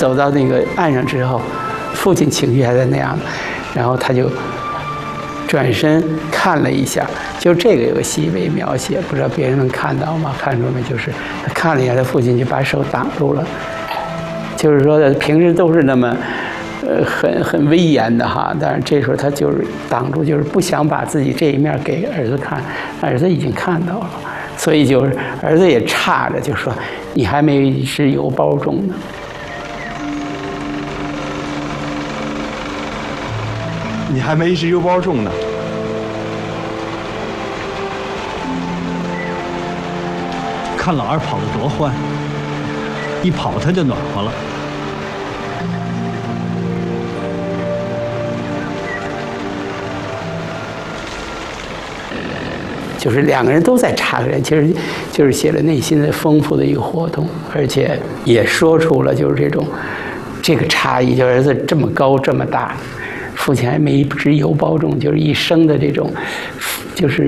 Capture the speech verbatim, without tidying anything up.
走到那个岸上之后，父亲情绪还在那样，然后他就转身看了一下，就这个有个细微描写，不知道别人能看到吗？看出没？就是他看了一下，他父亲就把手挡住了，就是说平时都是那么。呃，很很威严的哈，但是这时候他就是挡住，就是不想把自己这一面给儿子看，儿子已经看到了，所以就是儿子也差着，就说你还没是油包重呢。 你还没是油包重呢。 看老二跑得多欢，一跑他就暖和了。 就是两个人都在差着，其实就是写了内心的丰富的一个活动，而且也说出了就是这种这个差异，就儿子这么高这么大，父亲还没只油包重，就是一生的这种就是